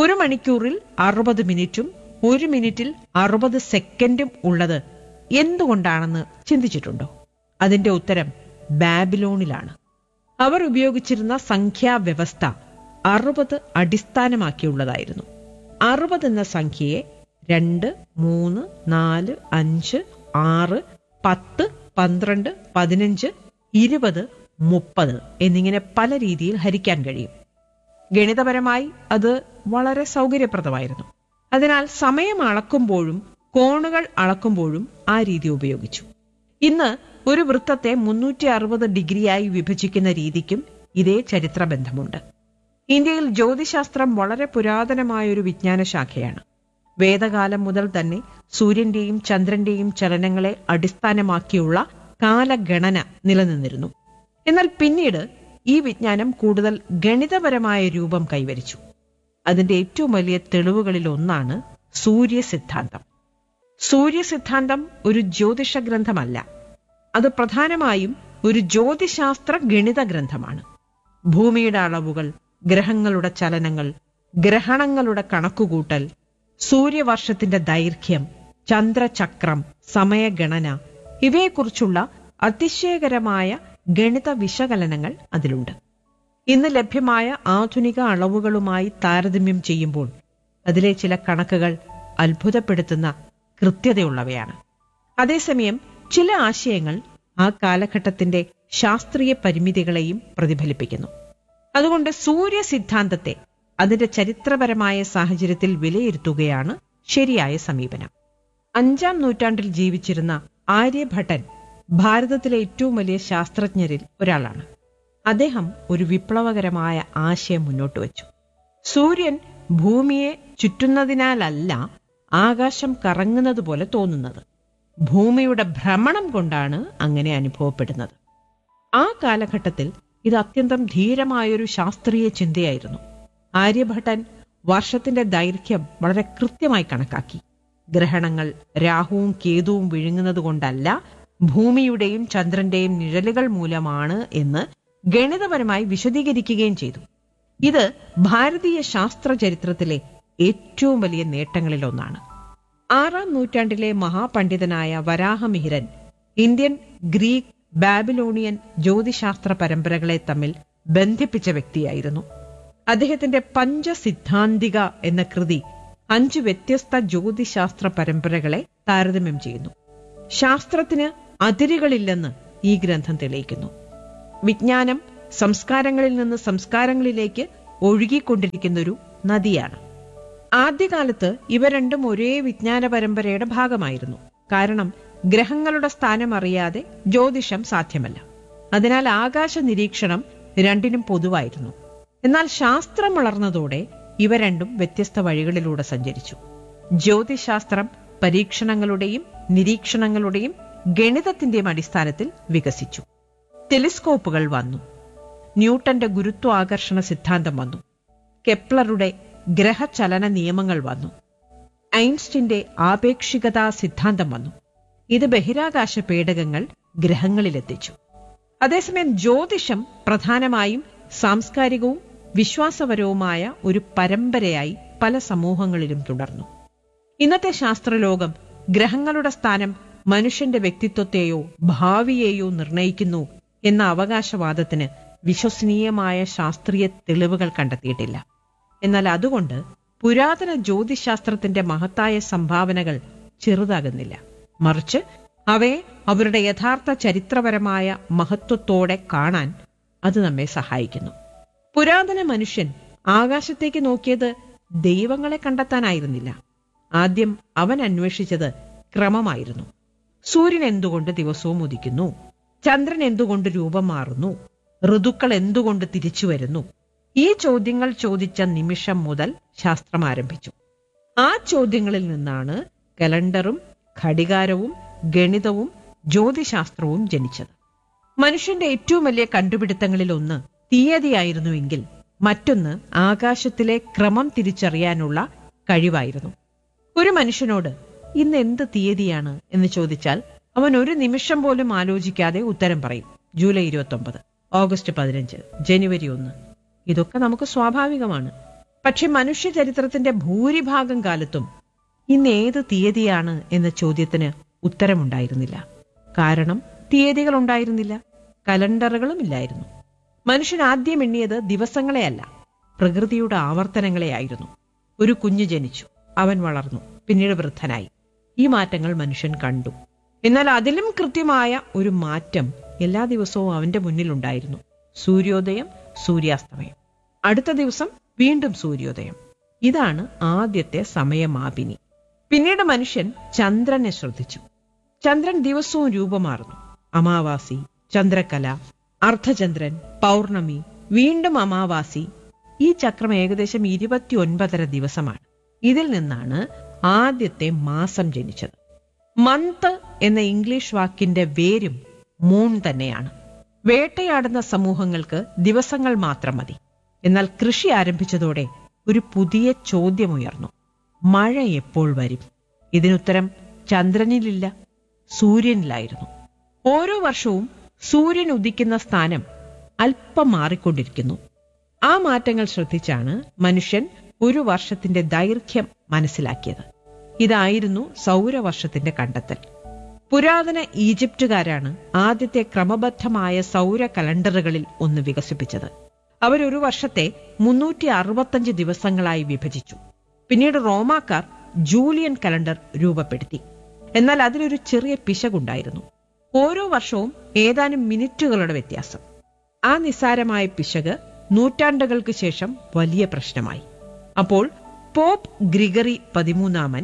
ഒരു മണിക്കൂറിൽ 60 മിനിറ്റും 1 മിനിറ്റിൽ 60 സെക്കൻഡും ഉള്ളത് എന്തുകൊണ്ടാണെന്ന് ചിന്തിച്ചിട്ടുണ്ടോ? അതിന്റെ ഉത്തരം ബാബിലോണിലാണ്. അവർ ഉപയോഗിച്ചിരുന്ന സംഖ്യാവ്യവസ്ഥ 60 അടിസ്ഥാനമാക്കിയുള്ളതായിരുന്നു. 60 എന്ന സംഖ്യയെ 2, 3, 4, 5, 6, 10, 12, 15, 20, 30 എന്നിങ്ങനെ പല രീതിയിൽ ഹരിക്കാൻ കഴിയും. ഗണിതപരമായി അത് വളരെ സൗകര്യപ്രദമായിരുന്നു. അതിനാൽ സമയം അളക്കുമ്പോഴും കോണുകൾ അളക്കുമ്പോഴും ആ രീതി ഉപയോഗിച്ചു. ഇന്ന് ഒരു വൃത്തത്തെ 360 ഡിഗ്രിയായി വിഭജിക്കുന്ന രീതിക്കും ഇതേ ചരിത്ര ബന്ധമുണ്ട്. ഇന്ത്യയിൽ ജ്യോതിശാസ്ത്രം വളരെ പുരാതനമായ ഒരു വിജ്ഞാന ശാഖയാണ്. വേദകാലം മുതൽ തന്നെ സൂര്യന്റെയും ചന്ദ്രന്റെയും ചലനങ്ങളെ അടിസ്ഥാനമാക്കിയുള്ള കാലഗണന നിലനിന്നിരുന്നു. എന്നാൽ പിന്നീട് ഈ വിജ്ഞാനം കൂടുതൽ ഗണിതപരമായ രൂപം കൈവരിച്ചു. അതിന്റെ ഏറ്റവും വലിയ തെളിവുകളിൽ ഒന്നാണ് സൂര്യസിദ്ധാന്തം. സൂര്യസിദ്ധാന്തം ഒരു ജ്യോതിഷ ഗ്രന്ഥമല്ല, അത് പ്രധാനമായും ഒരു ജ്യോതിശാസ്ത്ര ഗണിത ഗ്രന്ഥമാണ്. ഭൂമിയുടെ അളവുകൾ, ഗ്രഹങ്ങളുടെ ചലനങ്ങൾ, ഗ്രഹണങ്ങളുടെ കണക്കുകൂട്ടൽ, സൂര്യവർഷത്തിന്റെ ദൈർഘ്യം, ചന്ദ്രചക്രം, സമയഗണന ഇവയെക്കുറിച്ചുള്ള അതിശയകരമായ ഗണിത വിശകലനങ്ങൾ അതിലുണ്ട്. ഇന്ന് ലഭ്യമായ ആധുനിക അളവുകളുമായി താരതമ്യം ചെയ്യുമ്പോൾ അതിലെ ചില കണക്കുകൾ അത്ഭുതപ്പെടുത്തുന്ന കൃത്യതയുള്ളവയാണ്. അതേസമയം ചില ആശയങ്ങൾ ആ കാലഘട്ടത്തിന്റെ ശാസ്ത്രീയ പരിമിതികളെയും പ്രതിഫലിപ്പിക്കുന്നു. അതുകൊണ്ട് സൂര്യസിദ്ധാന്തത്തെ അതിന്റെ ചരിത്രപരമായ സാഹചര്യത്തിൽ വിലയിരുത്തുകയാണ് ശരിയായ സമീപനം. 5-ാം നൂറ്റാണ്ടിൽ ജീവിച്ചിരുന്ന ആര്യഭട്ടൻ ഭാരതത്തിലെ ഏറ്റവും വലിയ ശാസ്ത്രജ്ഞരിൽ ഒരാളാണ്. അദ്ദേഹം ഒരു വിപ്ലവകരമായ ആശയം മുന്നോട്ട് വച്ചു. സൂര്യൻ ഭൂമിയെ ചുറ്റുന്നതിനാലല്ല ആകാശം കറങ്ങുന്നത് പോലെ തോന്നുന്നത്, ഭൂമിയുടെ ഭ്രമണം കൊണ്ടാണ് അങ്ങനെ അനുഭവപ്പെടുന്നത്. ആ കാലഘട്ടത്തിൽ ഇത് അത്യന്തം ധീരമായൊരു ശാസ്ത്രീയ ചിന്തയായിരുന്നു. ആര്യഭട്ടൻ വർഷത്തിന്റെ ദൈർഘ്യം വളരെ കൃത്യമായി കണക്കാക്കി. ഗ്രഹണങ്ങൾ രാഹുവും കേതുവും വിഴുങ്ങുന്നത് കൊണ്ടല്ല, ഭൂമിയുടെയും ചന്ദ്രന്റെയും നിഴലുകൾ മൂലമാണ് എന്ന് ഗണിതപരമായി വിശദീകരിക്കുകയും ചെയ്തു. ഇത് ഭാരതീയ ശാസ്ത്ര ചരിത്രത്തിലെ ഏറ്റവും വലിയ നേട്ടങ്ങളിലൊന്നാണ്. 6-ാം നൂറ്റാണ്ടിലെ മഹാപണ്ഡിതനായ വരാഹമിഹിരൻ ഇന്ത്യൻ, ഗ്രീക്ക്, ബാബിലോണിയൻ ജ്യോതിശാസ്ത്ര പരമ്പരകളെ തമ്മിൽ ബന്ധിപ്പിച്ച വ്യക്തിയായിരുന്നു. അദ്ദേഹത്തിന്റെ പഞ്ചസിദ്ധാന്തിക എന്ന കൃതി 5 വ്യത്യസ്ത ജ്യോതിശാസ്ത്ര പരമ്പരകളെ താരതമ്യം ചെയ്യുന്നു. ശാസ്ത്രത്തിന് അതിരുകളില്ലെന്ന് ഈ ഗ്രന്ഥം തെളിയിക്കുന്നു. വിജ്ഞാനം സംസ്കാരങ്ങളിൽ നിന്ന് സംസ്കാരങ്ങളിലേക്ക് ഒഴുകിക്കൊണ്ടിരിക്കുന്നൊരു നദിയാണ്. ആദ്യകാലത്ത് ഇവ രണ്ടും ഒരേ വിജ്ഞാന പരമ്പരയുടെ ഭാഗമായിരുന്നു. കാരണം ഗ്രഹങ്ങളുടെ സ്ഥാനം അറിയാതെ ജ്യോതിഷം സാധ്യമല്ല. അതിനാൽ ആകാശ നിരീക്ഷണം രണ്ടിനും പൊതുവായിരുന്നു. എന്നാൽ ശാസ്ത്രം വളർന്നതോടെ ഇവ രണ്ടും വ്യത്യസ്ത വഴികളിലൂടെ സഞ്ചരിച്ചു. ജ്യോതിശാസ്ത്രം പരീക്ഷണങ്ങളുടെയും നിരീക്ഷണങ്ങളുടെയും ഗണിതത്തിന്റെയും അടിസ്ഥാനത്തിൽ വികസിച്ചു. ടെലിസ്കോപ്പുകൾ വന്നു. ന്യൂട്ടന്റെ ഗുരുത്വാകർഷണ സിദ്ധാന്തം വന്നു. കെപ്ലറുടെ ഗ്രഹചലന നിയമങ്ങൾ വന്നു. ഐൻസ്റ്റീന്റെ ആപേക്ഷികതാ സിദ്ധാന്തം വന്നു. ഇത് ബഹിരാകാശ പേടകങ്ങൾ ഗ്രഹങ്ങളിലെത്തിച്ചു. അതേസമയം ജ്യോതിഷം പ്രധാനമായും സാംസ്കാരികവും വിശ്വാസപരവുമായ ഒരു പരമ്പരയായി പല സമൂഹങ്ങളിലും തുടർന്നു. ഇന്നത്തെ ശാസ്ത്രലോകം ഗ്രഹങ്ങളുടെ സ്ഥാനം മനുഷ്യന്റെ വ്യക്തിത്വത്തെയോ ഭാവിയെയോ നിർണയിക്കുന്നു എന്ന അവകാശവാദത്തിന് വിശ്വസനീയമായ ശാസ്ത്രീയ തെളിവുകൾ കണ്ടെത്തിയിട്ടില്ല. എന്നാൽ അതുകൊണ്ട് പുരാതന ജ്യോതിശാസ്ത്രത്തിന്റെ മഹത്തായ സംഭാവനകൾ ചെറുതാകുന്നില്ല. മറിച്ച് അവയെ അവരുടെ യഥാർത്ഥ ചരിത്രപരമായ മഹത്വത്തോടെ കാണാൻ അത് നമ്മെ സഹായിക്കുന്നു. പുരാതന മനുഷ്യൻ ആകാശത്തേക്ക് നോക്കിയത് ദൈവങ്ങളെ കണ്ടെത്താനായിരുന്നില്ല. ആദ്യം അവൻ അന്വേഷിച്ചത് ക്രമമായിരുന്നു. സൂര്യൻ എന്തുകൊണ്ട് ദിവസവും ഉദിക്കുന്നു? ചന്ദ്രൻ എന്തുകൊണ്ട് രൂപം മാറുന്നു? ഋതുക്കൾ എന്തുകൊണ്ട് തിരിച്ചു വരുന്നു? ഈ ചോദ്യങ്ങൾ ചോദിച്ച നിമിഷം മുതൽ ശാസ്ത്രം ആരംഭിച്ചു. ആ ചോദ്യങ്ങളിൽ നിന്നാണ് കലണ്ടറും ഘടികാരവും ഗണിതവും ജ്യോതിശാസ്ത്രവും ജനിച്ചത്. മനുഷ്യന്റെ ഏറ്റവും വലിയ കണ്ടുപിടുത്തങ്ങളിൽ ഒന്ന് തീയതിയായിരുന്നുവെങ്കിൽ മറ്റൊന്ന് ആകാശത്തിലെ ക്രമം തിരിച്ചറിയാനുള്ള കഴിവായിരുന്നു. ഒരു മനുഷ്യനോട് ഇന്ന് എന്ത് തീയതിയാണ് എന്ന് ചോദിച്ചാൽ അവൻ ഒരു നിമിഷം പോലും ആലോചിക്കാതെ ഉത്തരം പറയും. ജൂലൈ 29, ഓഗസ്റ്റ് 15, ജനുവരി 1. ഇതൊക്കെ നമുക്ക് സ്വാഭാവികമാണ്. പക്ഷെ മനുഷ്യ ചരിത്രത്തിന്റെ ഭൂരിഭാഗം കാലത്തും ഇന്ന് ഏത് തീയതിയാണ് എന്ന ചോദ്യത്തിന് ഉത്തരമുണ്ടായിരുന്നില്ല. കാരണം തീയതികൾ ഉണ്ടായിരുന്നില്ല, കലണ്ടറുകളും ഇല്ലായിരുന്നു. മനുഷ്യൻ ആദ്യം എണ്ണിയത് ദിവസങ്ങളെയല്ല, പ്രകൃതിയുടെ ആവർത്തനങ്ങളെയായിരുന്നു. ഒരു കുഞ്ഞ് ജനിച്ചു, അവൻ വളർന്നു, പിന്നീട് വൃദ്ധനായി. ഈ മാറ്റങ്ങൾ മനുഷ്യൻ കണ്ടു. എന്നാൽ അതിലും കൃത്യമായ ഒരു മാറ്റം എല്ലാ ദിവസവും അവന്റെ മുന്നിലുണ്ടായിരുന്നു. സൂര്യോദയം, സൂര്യാസ്തമയം. അടുത്ത ദിവസം വീണ്ടും സൂര്യോദയം. ഇതാണ് ആദ്യത്തെ സമയമാപിനി. പിന്നീട് മനുഷ്യൻ ചന്ദ്രനെ ശ്രദ്ധിച്ചു. ചന്ദ്രൻ ദിവസവും രൂപമാറുന്നു. അമാവാസി, ചന്ദ്രക്കല, അർദ്ധചന്ദ്രൻ, പൗർണമി, വീണ്ടും അമാവാസി. ഈ ചക്രം ഏകദേശം 29 ദിവസമാണ്. ഇതിൽ നിന്നാണ് ആദ്യത്തെ മാസം ജനിച്ചത്. മന്ത് എന്ന ഇംഗ്ലീഷ് വാക്കിന്റെ വേരും മൂൺ തന്നെയാണ്. വേട്ടയാടുന്ന സമൂഹങ്ങൾക്ക് ദിവസങ്ങൾ മാത്രം മതി. എന്നാൽ കൃഷി ആരംഭിച്ചതോടെ ഒരു പുതിയ ചോദ്യമുയർന്നു: മഴ എപ്പോൾ വരും? ഇതിനുത്തരം ചന്ദ്രനിലില്ല, സൂര്യനിലായിരുന്നു. ഓരോ വർഷവും സൂര്യൻ ഉദിക്കുന്ന സ്ഥാനം അല്പം മാറിക്കൊണ്ടിരിക്കുന്നു. ആ മാറ്റങ്ങൾ ശ്രദ്ധിച്ചാണ് മനുഷ്യൻ ഒരു വർഷത്തിന്റെ ദൈർഘ്യം മനസ്സിലാക്കിയത്. ഇതായിരുന്നു സൗരവർഷത്തിന്റെ കണ്ടെത്തൽ. പുരാതന ഈജിപ്തുകാരാണ് ആദ്യത്തെ ക്രമബദ്ധമായ സൗര കലണ്ടറുകളിൽ ഒന്ന് വികസിപ്പിച്ചത്. അവരൊരു വർഷത്തെ 365 ദിവസങ്ങളായി വിഭജിച്ചു. പിന്നീട് റോമാക്കാർ ജൂലിയൻ കലണ്ടർ രൂപപ്പെടുത്തി. എന്നാൽ അതിലൊരു ചെറിയ പിശകുണ്ടായിരുന്നു. ഓരോ വർഷവും ഏതാനും മിനിറ്റുകളുടെ വ്യത്യാസം. ആ നിസ്സാരമായ പിശക് നൂറ്റാണ്ടുകൾക്ക് ശേഷം വലിയ പ്രശ്നമായി. അപ്പോൾ പോപ്പ് ഗ്രിഗറി 13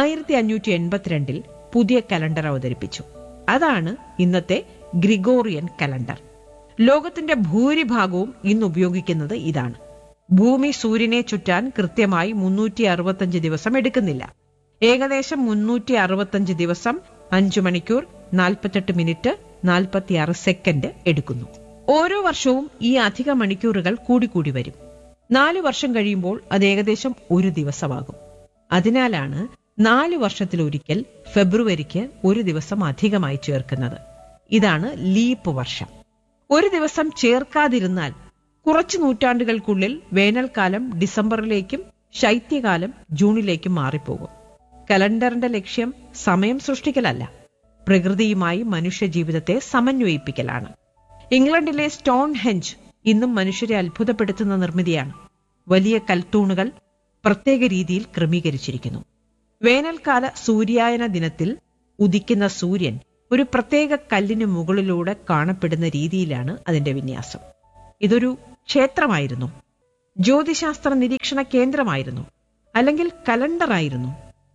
1582 പുതിയ കലണ്ടർ അവതരിപ്പിച്ചു. അതാണ് ഇന്നത്തെ ഗ്രിഗോറിയൻ കലണ്ടർ. ലോകത്തിന്റെ ഭൂരിഭാഗവും ഇന്ന് ഉപയോഗിക്കുന്നത് ഇതാണ്. ഭൂമി സൂര്യനെ ചുറ്റാൻ കൃത്യമായി 365 ദിവസം എടുക്കുന്നില്ല. ഏകദേശം 365 ദിവസം 5 മണിക്കൂർ 48 മിനിറ്റ് 46 സെക്കൻഡ് എടുക്കുന്നു. ഓരോ വർഷവും ഈ അധിക മണിക്കൂറുകൾ കൂടിക്കൂടി വരും. 4 വർഷം കഴിയുമ്പോൾ അത് ഏകദേശം ഒരു ദിവസമാകും. അതിനാലാണ് 4 വർഷത്തിലൊരിക്കൽ ഫെബ്രുവരിക്ക് ഒരു ദിവസം അധികമായി ചേർക്കുന്നത്. ഇതാണ് ലീപ്പ് വർഷം. ഒരു ദിവസം ചേർക്കാതിരുന്നാൽ കുറച്ചു നൂറ്റാണ്ടുകൾക്കുള്ളിൽ വേനൽക്കാലം ഡിസംബറിലേക്കും ശൈത്യകാലം ജൂണിലേക്കും മാറിപ്പോകും. കലണ്ടറിന്റെ ലക്ഷ്യം സമയം സൃഷ്ടിക്കലല്ല, പ്രകൃതിയുമായി മനുഷ്യജീവിതത്തെ സമന്വയിപ്പിക്കലാണ്. ഇംഗ്ലണ്ടിലെ സ്റ്റോൺ ഹെഞ്ച് ഇന്നും മനുഷ്യരെ അത്ഭുതപ്പെടുത്തുന്ന നിർമ്മിതിയാണ്. വലിയ കൽത്തൂണുകൾ പ്രത്യേക രീതിയിൽ ക്രമീകരിച്ചിരിക്കുന്നു. വേനൽക്കാല സൂര്യായന ദിനത്തിൽ ഉദിക്കുന്ന സൂര്യൻ ഒരു പ്രത്യേക കല്ലിന് മുകളിലൂടെ കാണപ്പെടുന്ന രീതിയിലാണ് അതിന്റെ വിന്യാസം. ഇതൊരു ക്ഷേത്രമായിരുന്നു, ജ്യോതിശാസ്ത്ര നിരീക്ഷണ കേന്ദ്രമായിരുന്നു, അല്ലെങ്കിൽ കലണ്ടറായിരുന്നു.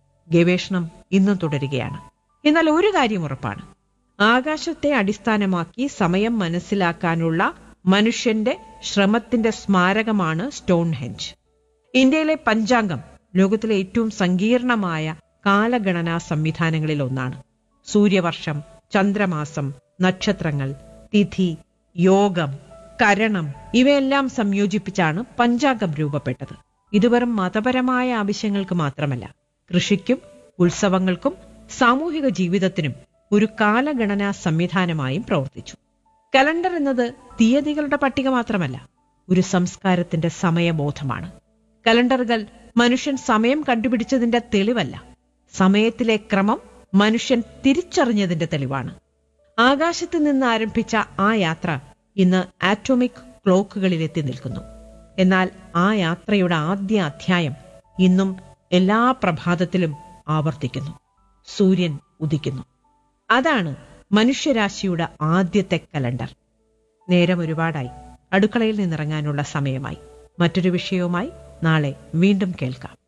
ഗവേഷണം ഇന്നും തുടരുകയാണ്. എന്നാൽ ഒരു കാര്യം ഉറപ്പാണ്: ആകാശത്തെ അടിസ്ഥാനമാക്കി സമയം മനസ്സിലാക്കാനുള്ള മനുഷ്യന്റെ ശ്രമത്തിന്റെ സ്മാരകമാണ് സ്റ്റോൺ ഹെഞ്ച്. ഇന്ത്യയിലെ പഞ്ചാംഗം ലോകത്തിലെ ഏറ്റവും സങ്കീർണമായ കാലഗണനാ സംവിധാനങ്ങളിൽ ഒന്നാണ്. സൂര്യവർഷം, ചന്ദ്രമാസം, നക്ഷത്രങ്ങൾ, തിഥി, യോഗം, കരണം ഇവയെല്ലാം സംയോജിപ്പിച്ചാണ് പഞ്ചാംഗം രൂപപ്പെട്ടത്. ഇത് വെറും മതപരമായ ആവശ്യങ്ങൾക്ക് മാത്രമല്ല, കൃഷിക്കും ഉത്സവങ്ങൾക്കും സാമൂഹിക ജീവിതത്തിനും ഒരു കാലഗണനാ സംവിധാനമായും പ്രവർത്തിച്ചു. കലണ്ടർ എന്നത് തീയതികളുടെ പട്ടിക മാത്രമല്ല, ഒരു സംസ്കാരത്തിന്റെ സമയബോധമാണ്. കലണ്ടറുകൾ മനുഷ്യൻ സമയം കണ്ടുപിടിച്ചതിന്റെ തെളിവല്ല, സമയത്തിലെ ക്രമം മനുഷ്യൻ തിരിച്ചറിഞ്ഞതിന്റെ തെളിവാണ്. ആകാശത്ത് നിന്ന് ആരംഭിച്ച ആ യാത്ര ഇന്ന് ആറ്റോമിക് ക്ലോക്കുകളിലെത്തി നിൽക്കുന്നു. എന്നാൽ ആ യാത്രയുടെ ആദ്യ അധ്യായം ഇന്നും എല്ലാ പ്രഭാതത്തിലും ആവർത്തിക്കുന്നു. സൂര്യൻ ഉദിക്കുന്നു. അതാണ് മനുഷ്യരാശിയുടെ ആദ്യത്തെ കലണ്ടർ. നേരം ഒരുപാടായി, അടുക്കളയിൽ നിന്നിറങ്ങാനുള്ള സമയമായി. മറ്റൊരു വിഷയവുമായി നാളെ വീണ്ടും കേൾക്കാം.